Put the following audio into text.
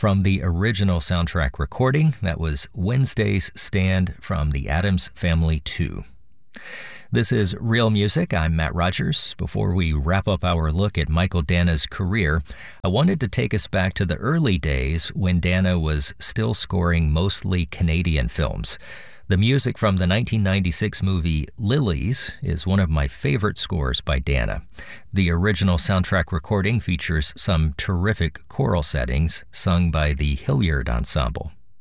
from the original soundtrack recording. That was Wednesday's Stand from the Addams Family 2. This is Real Music. I'm Matt Rogers. Before we wrap up our look at Michael Danna's career, I wanted to take us back to the early days when Danna was still scoring mostly Canadian films. The music from the 1996 movie Lilies is one of my favorite scores by Danna. The original soundtrack recording features some terrific choral settings sung by the Hilliard Ensemble.